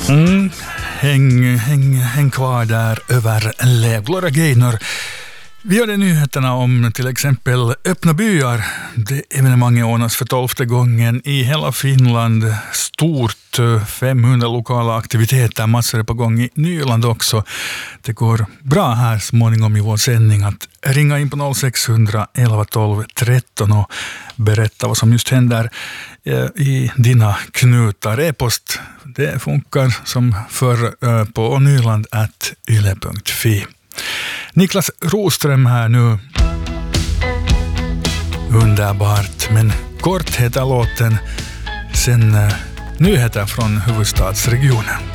Häng kvar där över Gloria Gaynor. Vi hade nyheterna om till exempel öppna byar. Det evenemanget ordnas för 12:e gången i hela Finland. Stort, 500 lokala aktiviteter, massor på gång i Nyland också. Det går bra här småningom i vår sändning att ringa in på 0600 11 12 13 och berätta vad som just händer i dina knutar. E-post, det funkar som förr på nyland@yle.fi. Niklas Roström här nu. Underbart, men kort heter låten. Sen nyheter från huvudstadsregionen.